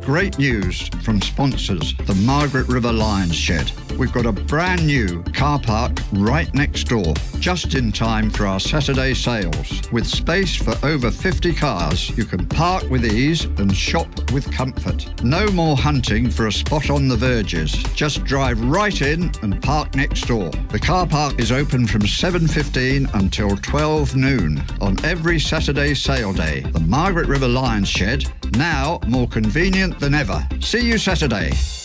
Great news from sponsors, the Margaret River Lions Shed. We've got a brand new car park right next door, just in time for our Saturday sales. With space for over 50 cars, you can park with ease and shop with comfort. No more hunting for a spot on the verges. Just drive right in and park next door. The car park is open from 7:15 until 12 noon on every Saturday sale day. The Margaret River Lions Shed, now more convenient than ever. See you Saturday.